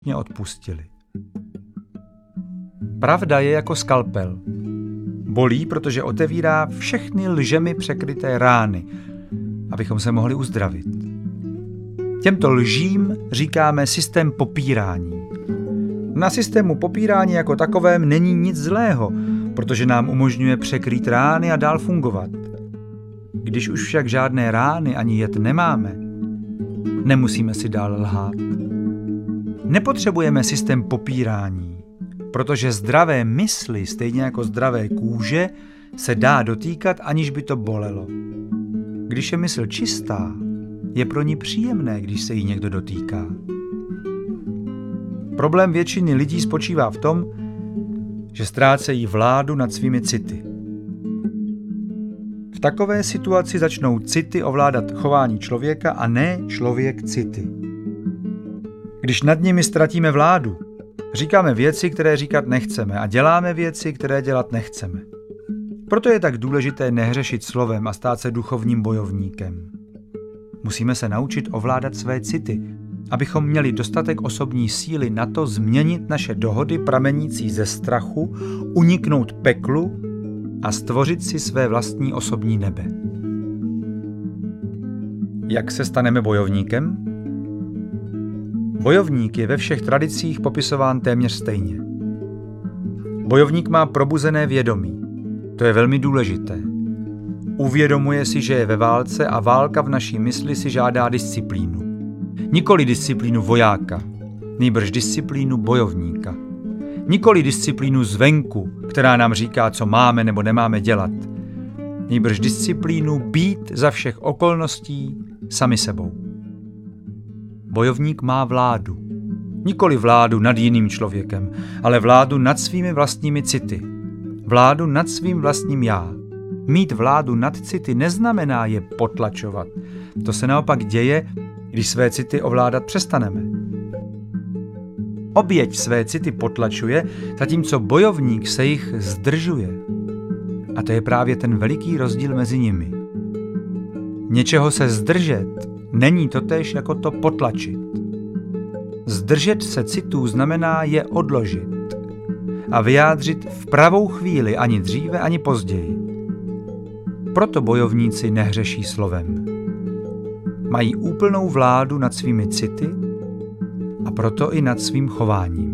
mě odpustili. Pravda je jako skalpel. Bolí, protože otevírá všechny lžemi překryté rány, abychom se mohli uzdravit. Těmto lžím říkáme systém popírání. Na systému popírání jako takovém není nic zlého, protože nám umožňuje překrýt rány a dál fungovat. Když už však žádné rány ani jed nemáme, nemusíme si dál lhát. Nepotřebujeme systém popírání, protože zdravé mysli, stejně jako zdravé kůže, se dá dotýkat, aniž by to bolelo. Když je mysl čistá, je pro ní příjemné, když se jí někdo dotýká. Problém většiny lidí spočívá v tom, že ztrácejí vládu nad svými city. V takové situaci začnou city ovládat chování člověka a ne člověk city. Když nad nimi ztratíme vládu, říkáme věci, které říkat nechceme a děláme věci, které dělat nechceme. Proto je tak důležité nehřešit slovem a stát se duchovním bojovníkem. Musíme se naučit ovládat své city, abychom měli dostatek osobní síly na to změnit naše dohody pramenící ze strachu, uniknout peklu a stvořit si své vlastní osobní nebe. Jak se staneme bojovníkem? Bojovník je ve všech tradicích popisován téměř stejně. Bojovník má probuzené vědomí. To je velmi důležité. Uvědomuje si, že je ve válce a válka v naší mysli si žádá disciplínu. Nikoli disciplínu vojáka, nýbrž disciplínu bojovníka. Nikoli disciplínu zvenku, která nám říká, co máme nebo nemáme dělat. Nýbrž disciplínu být za všech okolností sami sebou. Bojovník má vládu. Nikoli vládu nad jiným člověkem, ale vládu nad svými vlastními city. Vládu nad svým vlastním já. Mít vládu nad city neznamená je potlačovat. To se naopak děje, když své city ovládat přestaneme. Oběť své city potlačuje, zatímco bojovník se jich zdržuje. A to je právě ten veliký rozdíl mezi nimi. Něčeho se zdržet není totéž jako to potlačit. Zdržet se citů znamená je odložit a vyjádřit v pravou chvíli, ani dříve, ani později. Proto bojovníci nehřeší slovem. Mají úplnou vládu nad svými city a proto i nad svým chováním.